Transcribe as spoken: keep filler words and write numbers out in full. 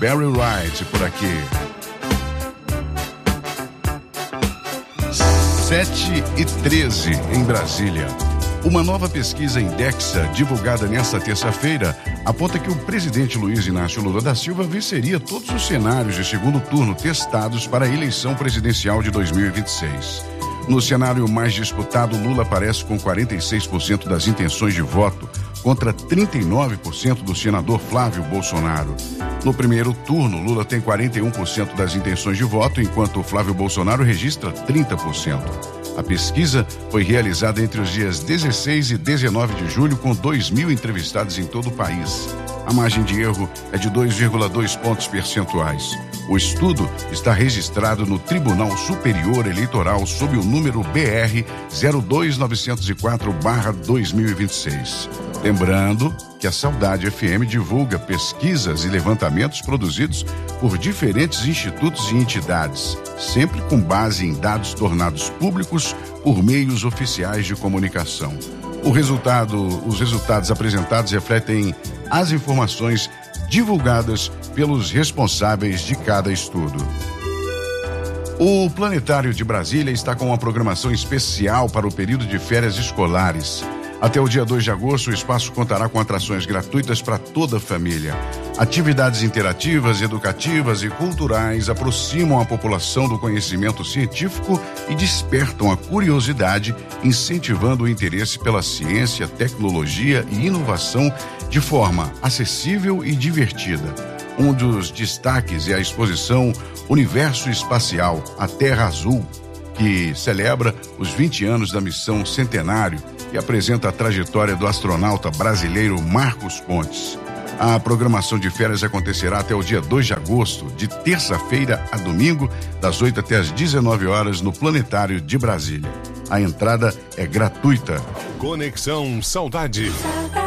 Barry White por aqui. sete e treze em Brasília. Uma nova pesquisa Indexa, divulgada nesta terça-feira, aponta que o presidente Luiz Inácio Lula da Silva venceria todos os cenários de segundo turno testados para a eleição presidencial de dois mil e vinte e seis. No cenário mais disputado, Lula aparece com quarenta e seis por cento das intenções de voto, contra trinta e nove por cento do senador Flávio Bolsonaro. No primeiro turno, Lula tem quarenta e um por cento das intenções de voto, enquanto Flávio Bolsonaro registra trinta por cento. A pesquisa foi realizada entre os dias dezesseis e dezenove de julho, com dois mil entrevistados em todo o país. A margem de erro é de dois vírgula dois pontos percentuais. O estudo está registrado no Tribunal Superior Eleitoral sob o número B R zero dois novecentos e quatro barra dois mil e vinte e seis. Lembrando que a Saudade F M divulga pesquisas e levantamentos produzidos por diferentes institutos e entidades, sempre com base em dados tornados públicos por meios oficiais de comunicação. O resultado, os resultados apresentados refletem as informações divulgadas pelos responsáveis de cada estudo. O Planetário de Brasília está com uma programação especial para o período de férias escolares. Até o dia dois de agosto, o espaço contará com atrações gratuitas para toda a família. Atividades interativas, educativas e culturais aproximam a população do conhecimento científico e despertam a curiosidade, incentivando o interesse pela ciência, tecnologia e inovação de forma acessível e divertida. Um dos destaques é a exposição Universo Espacial, a Terra Azul, que celebra os vinte anos da missão Centenário e apresenta a trajetória do astronauta brasileiro Marcos Pontes. A programação de férias acontecerá até o dia dois de agosto, de terça-feira a domingo, das oito até as dezenove horas, no Planetário de Brasília. A entrada é gratuita. Conexão Saudade.